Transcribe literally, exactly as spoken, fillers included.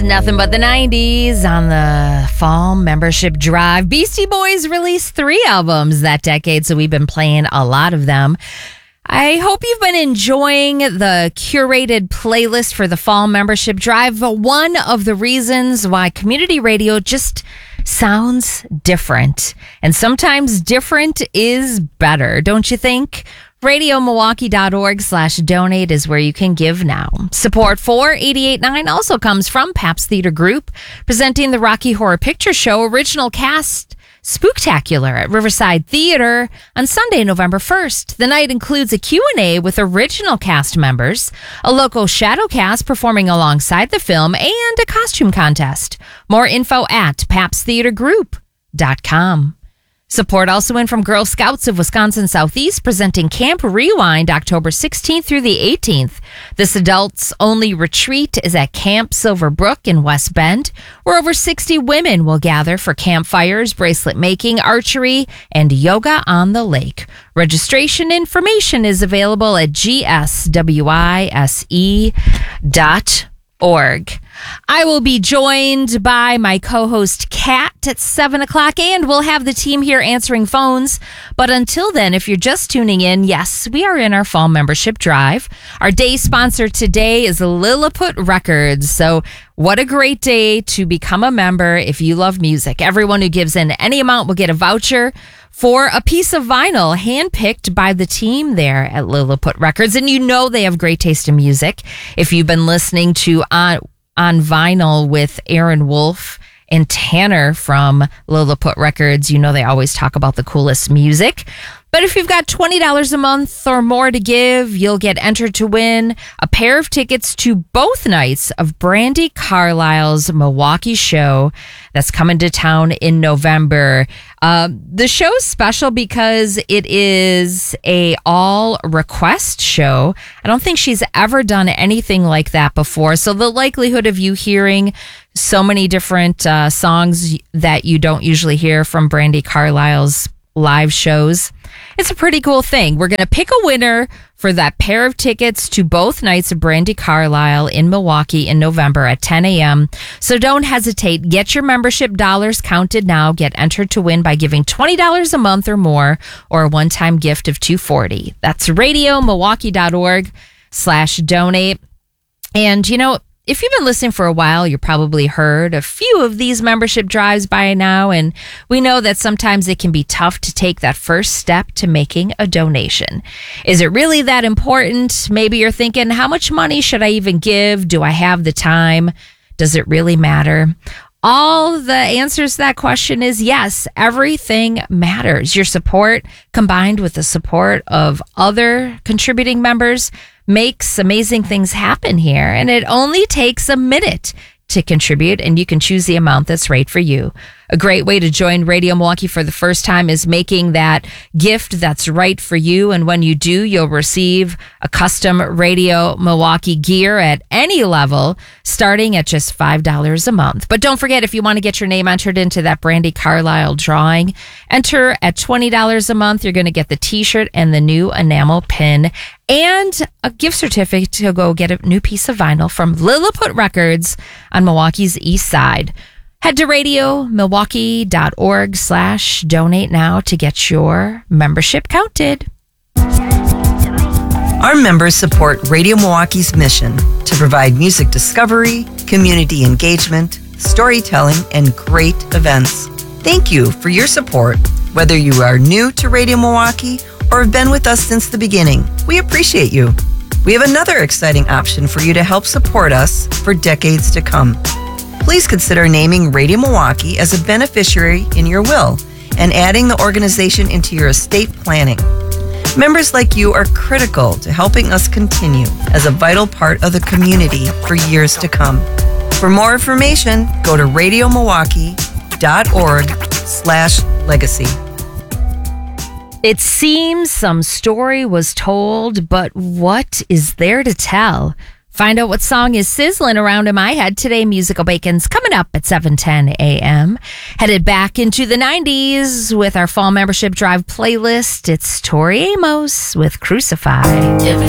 Nothing but the nineties on the fall membership drive. Beastie Boys released three albums that decade, so we've been playing a lot of them. I hope you've been enjoying the curated playlist for the fall membership drive. One of the reasons why community radio just sounds different, and sometimes different is better, don't you think? radio milwaukee dot org slash donate is where you can give now. Support for eighty-eight point nine also comes from Pabst Theater Group, presenting the Rocky Horror Picture Show original cast Spooktacular at Riverside Theater on Sunday, November first. The night includes a Q and A with original cast members, a local shadow cast performing alongside the film, and a costume contest. More info at pabst theater group dot com. Support also in from Girl Scouts of Wisconsin Southeast, presenting Camp Rewind October sixteenth through the eighteenth. This adults-only retreat is at Camp Silverbrook in West Bend, where over sixty women will gather for campfires, bracelet making, archery, and yoga on the lake. Registration information is available at g s wise dot org. I will be joined by my co-host Kat at seven o'clock, and we'll have the team here answering phones. But until then, if you're just tuning in, yes, we are in our fall membership drive. Our day sponsor today is Lilliput Records. So what a great day to become a member if you love music. Everyone who gives in any amount will get a voucher for a piece of vinyl handpicked by the team there at Lilliput Records. And you know they have great taste in music. If you've been listening to On, on Vinyl with Aaron Wolf and Tanner from Lilliput Records, you know they always talk about the coolest music. But if you've got twenty dollars a month or more to give, you'll get entered to win a pair of tickets to both nights of Brandi Carlile's Milwaukee show that's coming to town in November. Uh, the show's special because it is a all request show. I don't think she's ever done anything like that before. So the likelihood of you hearing so many different uh, songs that you don't usually hear from Brandi Carlile's live shows, it's a pretty cool thing. We're going to pick a winner for that pair of tickets to both nights of Brandi Carlile in Milwaukee in November at ten a.m. So don't hesitate. Get your membership dollars counted now. Get entered to win by giving twenty dollars a month or more, or a one-time gift of two hundred forty dollars. That's radio milwaukee dot org slash donate. And, you know, if you've been listening for a while, you probably heard a few of these membership drives by now, and we know that sometimes it can be tough to take that first step to making a donation. Is it really that important? Maybe you're thinking, how much money should I even give? Do I have the time? Does it really matter? All the answers to that question is yes, everything matters. Your support, combined with the support of other contributing members, makes amazing things happen here. And it only takes a minute to contribute, and you can choose the amount that's right for you. A great way to join Radio Milwaukee for the first time is making that gift that's right for you. And when you do, you'll receive a custom Radio Milwaukee gear at any level, starting at just five dollars a month. But don't forget, if you want to get your name entered into that Brandi Carlile drawing, enter at twenty dollars a month. You're going to get the t-shirt and the new enamel pin and a gift certificate to go get a new piece of vinyl from Lilliput Records on Milwaukee's East Side. Head to radio milwaukee dot org slash donate now to get your membership counted. Our members support Radio Milwaukee's mission to provide music discovery, community engagement, storytelling, and great events. Thank you for your support, whether you are new to Radio Milwaukee or have been with us since the beginning. We appreciate you. We have another exciting option for you to help support us for decades to come. Please consider naming Radio Milwaukee as a beneficiary in your will and adding the organization into your estate planning. Members like you are critical to helping us continue as a vital part of the community for years to come. For more information, go to radio milwaukee dot org slash legacy. It seems some story was told, but what is there to tell? Find out what song is sizzling around in my head today. Musical Bacon's coming up at seven ten a.m. Headed back into the nineties with our fall membership drive playlist. It's Tori Amos with Crucify.